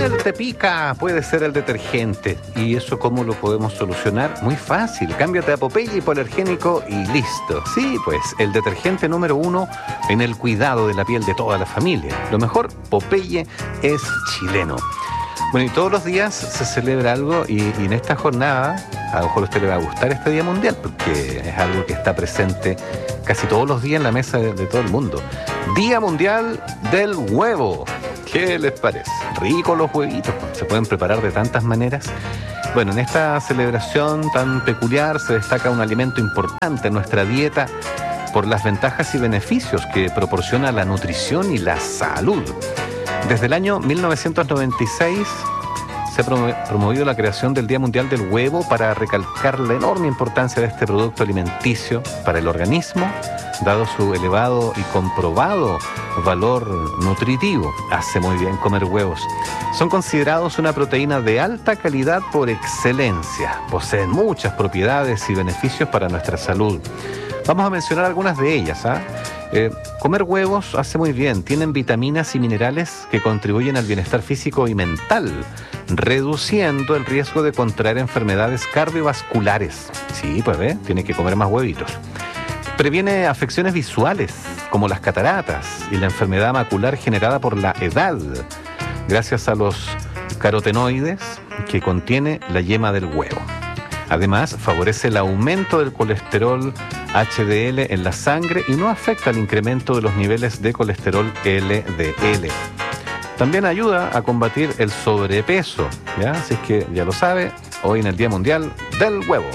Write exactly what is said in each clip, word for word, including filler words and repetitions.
piel te pica, puede ser el detergente. ¿Y eso cómo lo podemos solucionar? Muy fácil, cámbiate a Popeye hipoalergénico y listo. Sí, pues, el detergente número uno en el cuidado de la piel de toda la familia. Lo mejor, Popeye es chileno. Bueno, y todos los días se celebra algo y, y en esta jornada, a lo mejor a usted le va a gustar este Día Mundial, porque es algo que está presente casi todos los días en la mesa de, de todo el mundo. Día Mundial del Huevo. ¿Qué les parece? Ricos los huevitos, se pueden preparar de tantas maneras. Bueno, en esta celebración tan peculiar se destaca un alimento importante en nuestra dieta por las ventajas y beneficios que proporciona la nutrición y la salud. Desde el año mil novecientos noventa y seis se ha promovido la creación del Día Mundial del Huevo para recalcar la enorme importancia de este producto alimenticio para el organismo, dado su elevado y comprobado valor nutritivo. Hace muy bien comer huevos. Son considerados una proteína de alta calidad por excelencia. Poseen muchas propiedades y beneficios para nuestra salud. Vamos a mencionar algunas de ellas, ¿ah? Eh, comer huevos hace muy bien. Tienen vitaminas y minerales que contribuyen al bienestar físico y mental, reduciendo el riesgo de contraer enfermedades cardiovasculares. Sí, pues ve, tiene que comer más huevitos. Previene afecciones visuales, como las cataratas y la enfermedad macular generada por la edad, gracias a los carotenoides que contiene la yema del huevo. Además, favorece el aumento del colesterol H D L en la sangre y no afecta al incremento de los niveles de colesterol L D L. También ayuda a combatir el sobrepeso, ¿ya? Así es que ya lo sabe, hoy en el Día Mundial del Huevo.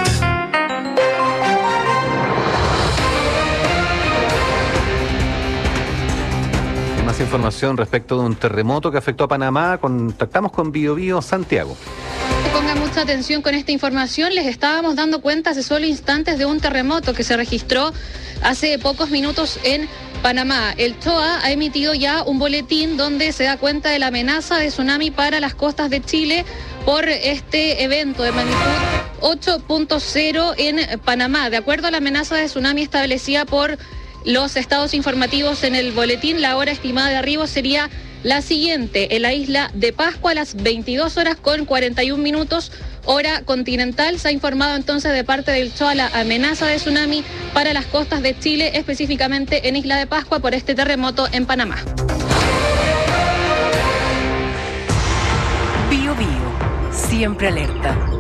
Más información respecto de un terremoto que afectó a Panamá. Contactamos con Bio Bio Santiago. Pongan mucha atención con esta información. Les estábamos dando cuenta hace solo instantes de un terremoto que se registró hace pocos minutos en Panamá. El C H O A ha emitido ya un boletín donde se da cuenta de la amenaza de tsunami para las costas de Chile por este evento de magnitud ocho punto cero en Panamá. De acuerdo a la amenaza de tsunami establecida por los estados informativos en el boletín, la hora estimada de arribo sería la siguiente: en la isla de Pascua a las veintidós horas con cuarenta y un minutos, hora continental. Se ha informado entonces de parte del C H O A la amenaza de tsunami para las costas de Chile, específicamente en Isla de Pascua por este terremoto en Panamá. Bio Bio, siempre alerta.